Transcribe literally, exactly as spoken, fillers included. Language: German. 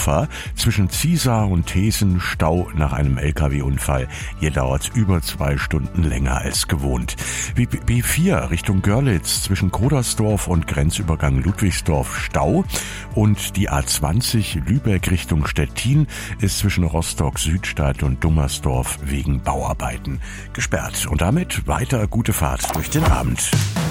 Hannover zwischen Ziesar und Thesen Stau nach einem L K W-Unfall. Hier dauert es über zwei Stunden länger als gewohnt. B vier Richtung Görlitz zwischen Kodersdorf und Grenzübergang Ludwigsdorf Stau. Und die A zwanzig Lübeck Richtung Stettin ist zwischen Rostock-Südstadt und Dummersdorf wegen Bauarbeiten gesperrt. Und damit weiter gute Fahrt durch den Abend.